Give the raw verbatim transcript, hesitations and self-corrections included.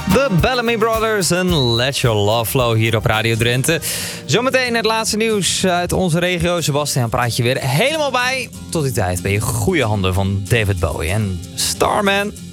The Bellamy Brothers en Let Your Love Flow hier op Radio Drenthe. Zometeen het laatste nieuws uit onze regio. Sebastian praat je weer helemaal bij. Tot die tijd ben je goede handen van David Bowie en Starman.